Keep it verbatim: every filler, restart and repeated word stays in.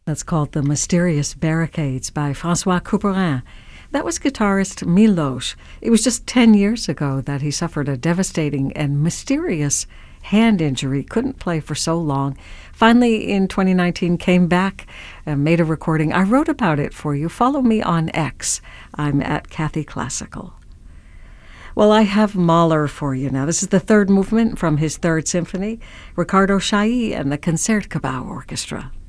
That's called The Mysterious Barricades by Francois Couperin. That was guitarist Miloš. It was just ten years ago that he suffered a devastating and mysterious hand injury, couldn't play for so long. Finally, in twenty nineteen, came back and made a recording. I wrote about it for you. Follow me on X. I'm at Kathy Classical. Well, I have Mahler for you now. This is the third movement from his Third Symphony, Ricardo Chailly and the Concertgebouw Orchestra.